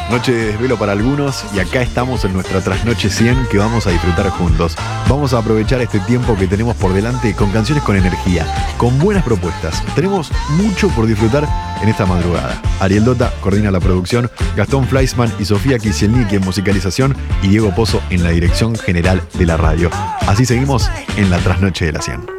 Noche de desvelo para algunos y acá estamos en nuestra trasnoche 100 que vamos a disfrutar juntos. Vamos a aprovechar este tiempo que tenemos por delante con canciones con energía, con buenas propuestas. Tenemos mucho por disfrutar en esta madrugada. Ariel Dota coordina la producción, Gastón Fleischmann y Sofía Kisielniki en musicalización y Diego Pozo en la dirección general de la radio. Así seguimos en la trasnoche de la 100.